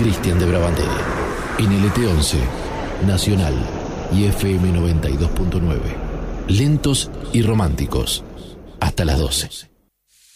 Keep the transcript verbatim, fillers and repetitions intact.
Cristian de Brabandelli. En L T once, Nacional y F M noventa y dos punto nueve. Lentos y románticos. Hasta las doce.